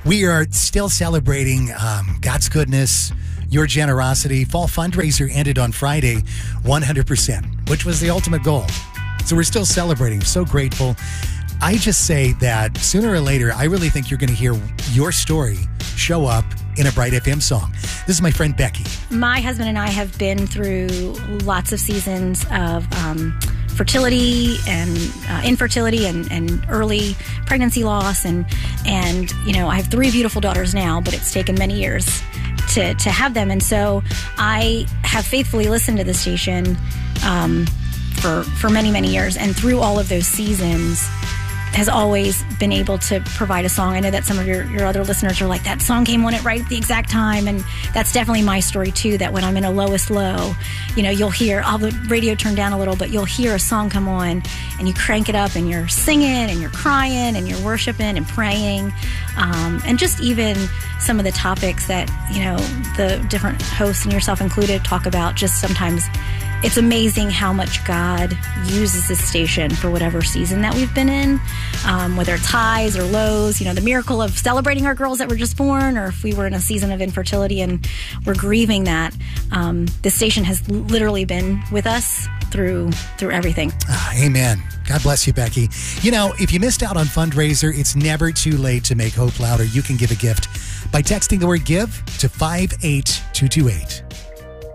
We are still celebrating God's goodness, your generosity. Fall fundraiser ended on Friday, 100%, which was the ultimate goal. So we're still celebrating. So grateful. I just say that sooner or later, I really think you're going to hear your story show up in a Bright FM song. This is my friend Becky. My husband and I have been through lots of seasons of fertility and infertility and early pregnancy loss. And you know, I have 3 beautiful daughters now, but it's taken many years to have them. And so I have faithfully listened to the station for many, many years. And through all of those seasons, has always been able to provide a song. I know that some of your other listeners are like, that song came on it right at the exact time. And that's definitely my story too, that when I'm in a lowest low, you know, you'll hear, I'll have the radio turned down a little, but you'll hear a song come on and you crank it up and you're singing and you're crying and you're worshiping and praying. And just even some of the topics that, you know, the different hosts and yourself included talk about, just sometimes it's amazing how much God uses this station for whatever season that we've been in, whether it's highs or lows, you know, the miracle of celebrating our girls that were just born, or if we were in a season of infertility and we're grieving that. This station has literally been with us through everything. Amen. God bless you, Becky. You know, if you missed out on fundraiser, it's never too late to make hope louder. You can give a gift by texting the word GIVE to 58228.